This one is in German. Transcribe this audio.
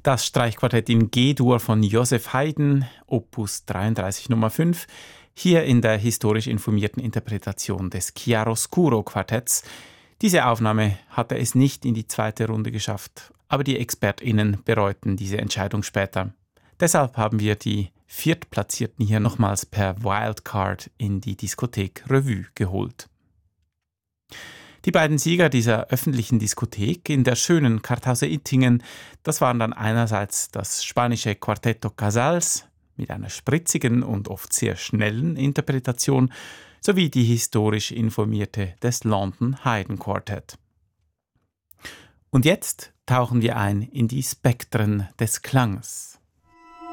Das Streichquartett in G-Dur von Joseph Haydn, Opus 33 Nummer 5, hier in der historisch informierten Interpretation des Chiaroscuro-Quartetts. Diese Aufnahme hatte es nicht in die zweite Runde geschafft, aber die ExpertInnen bereuten diese Entscheidung später. Deshalb haben wir die Viertplatzierten hier nochmals per Wildcard in die Diskothek Revue geholt. Die beiden Sieger dieser öffentlichen Diskothek in der schönen Karthause-Ittingen, das waren dann einerseits das spanische Quartetto Casals mit einer spritzigen und oft sehr schnellen Interpretation sowie die historisch informierte des London Haydn Quartet. Und jetzt tauchen wir ein in die Spektren des Klangs.